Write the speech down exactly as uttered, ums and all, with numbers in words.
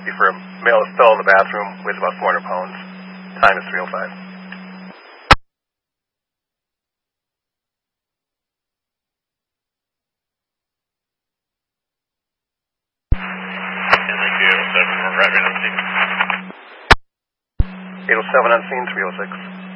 before a male is still in the bathroom, weighs about four hundred pounds. Time is three oh five. eight oh seven on scene, three oh six.